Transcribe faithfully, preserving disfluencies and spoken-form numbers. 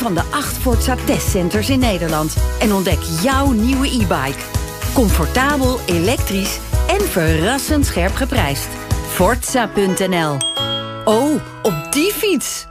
van de acht Forza testcenters in Nederland en ontdek jouw nieuwe e-bike. Comfortabel, elektrisch en verrassend scherp geprijsd. Forza punt n l. Oh, op die fiets!